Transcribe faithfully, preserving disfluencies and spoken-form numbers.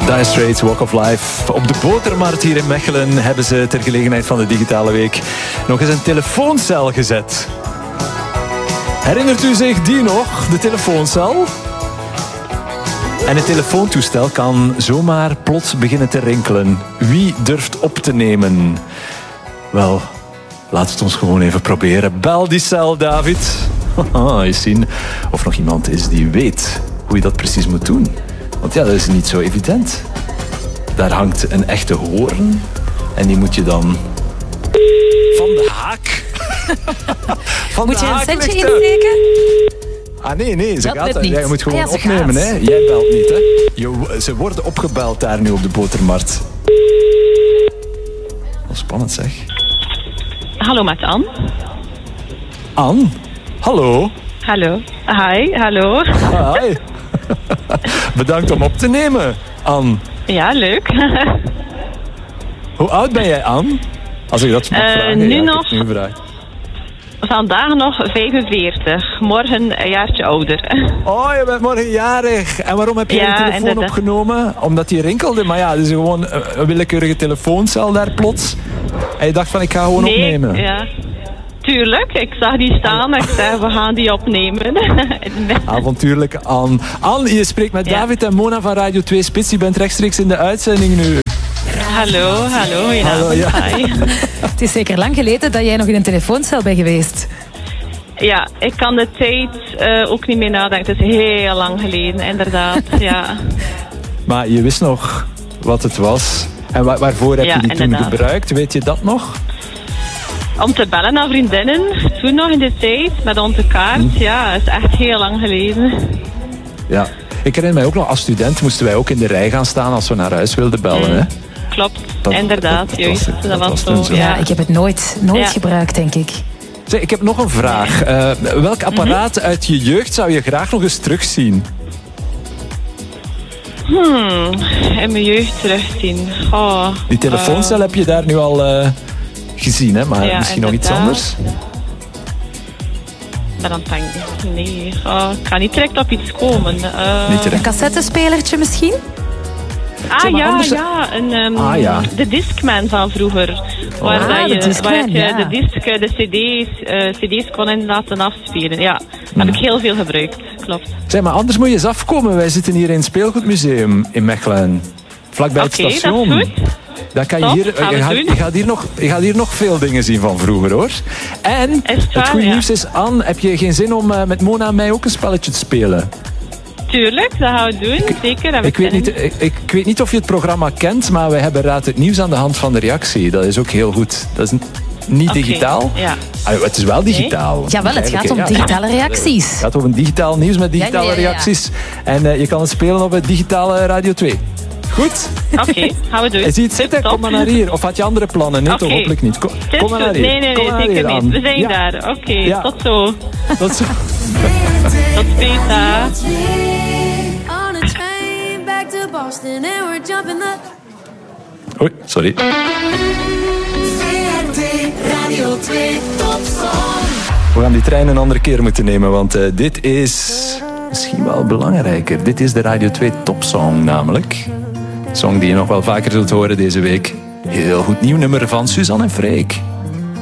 Dire Straits, Walk of Life. Op de Botermarkt hier in Mechelen hebben ze ter gelegenheid van de Digitale Week nog eens een telefooncel gezet. Herinnert u zich die nog, de telefooncel? En het telefoontoestel kan zomaar plots beginnen te rinkelen. Wie durft op te nemen? Wel, laat het ons gewoon even proberen. Bel die cel, David. Eens zien of nog iemand is die weet hoe je dat precies moet doen. Want ja, dat is niet zo evident. Daar hangt een echte hoorn. En die moet je dan van de haak... van moet de je een haak centje lichten. insteken? Ah nee, nee, ze Dat gaat lukt dat. niet. Ja, je moet gewoon Ah, ja, ze opnemen, gaat. hè. Jij belt niet, hè. Je, ze worden opgebeld daar nu op de Botermarkt. Wat spannend, zeg. Hallo met Anne. Anne? Hallo. Hallo. Hi, hallo. Hi. Bedankt om op te nemen, Anne. Ja, leuk. Hoe oud ben jij, Anne? Als ik dat mag Uh, vragen. nu ja, nog- ik heb het nu gevraagd. Vandaag nog vijfenveertig. Morgen een jaartje ouder. Oh, je bent morgen jarig. En waarom heb je Ja, de telefoon inderdaad. opgenomen? Omdat die rinkelde? Maar ja, het is gewoon een willekeurige telefooncel daar plots. En je dacht van, ik ga gewoon Nee, opnemen. ja. Tuurlijk, ik zag die staan en ik zei, we gaan die opnemen. Avontuurlijk, Anne. Anne, je spreekt met Ja. David en Mona van Radio twee Spits. Je bent rechtstreeks in de uitzending nu. Hallo, hallo, goedenavond. Hallo, ja. Hi. Het is zeker lang geleden dat jij nog in een telefooncel bent geweest. Ja, ik kan de tijd uh, ook niet meer nadenken. Het is heel lang geleden, inderdaad. Ja, Maar je wist nog wat het was. En wa- waarvoor heb Ja, je die toen inderdaad. gebruikt? Weet je dat nog? om te bellen naar vriendinnen. Toen nog in de tijd, met onze kaart. Ja, het is echt heel lang geleden. Ja. Ik herinner mij ook nog, als student moesten wij ook in de rij gaan staan als we naar huis wilden bellen. Hè? Klopt, Dat- inderdaad, dat- dat juist. was- Dat, dat was, was zo, toen zo. Ja, ja. ik heb het nooit, nooit Ja. gebruikt, denk ik. Zeg, ik heb nog een vraag. Uh, welk apparaat Mhm. uit je jeugd zou je graag nog eens terugzien? Hmm, in mijn jeugd terugzien. Oh, Die telefooncel heb je daar nu al uh, gezien, hè? Maar Ja, misschien nog iets inderdaad. anders? En dan denk ik, nee, oh, ik ga niet direct op iets komen. Uh, Niet direct. Een cassettespelertje misschien? Ah Zeg maar, ja, anders- ja, een, um, Ah, ja. de Discman van vroeger. Waar, Ah, dat de je, Discman, waar je ja. de disc, de cd's, uh, cd's kon in laten afspelen. Ja, dat heb ik heel veel gebruikt, klopt. Zeg maar, anders moet je eens afkomen. Wij zitten hier in het Speelgoedmuseum in Mechelen. Vlakbij Oké, het dat is station. goed. Dan kan je, Top, hier, gaan we je, gaat, doen. je, gaat hier nog, je gaat hier nog veel dingen zien van vroeger, hoor. En Is het het waar, goede ja. nieuws is, Anne, heb je geen zin om uh, met Mona en mij ook een spelletje te spelen? Tuurlijk, dat gaan we doen. Zeker, heb Ik weet, zin niet, in. ik, ik, ik weet niet of je het programma kent, maar wij hebben Raad het Nieuws aan de hand van de reactie. Dat is ook heel goed. Dat is n- niet Oké, digitaal. ja. Ah, het is wel digitaal. Jawel, het gaat om Ja. digitale reacties. Het gaat over digitaal nieuws met digitale Ja, ja, ja, ja. reacties. En uh, je kan het spelen op het digitale Radio twee. Goed? Oké, gaan we doen. Is iets zitten? Top. Kom maar naar hier. Of had je andere plannen? Nee, Oké. toch? Hopelijk niet. Kom, Het is kom maar naar goed. hier. Nee, nee, Kom nee, maar naar zeker hier, niet. Anne. We zijn Ja, daar. Oké, Ja. tot zo. tot zo. Tot speeldag. On a train back to Boston and we're jumping the... Oei, sorry. Radio twee Topsong. We gaan die trein een andere keer moeten nemen, want uh, dit is misschien wel belangrijker. Dit is de Radio twee Topsong namelijk. Een song die je nog wel vaker zult horen deze week. Heel goed nieuw nummer van Suzanne en Freek.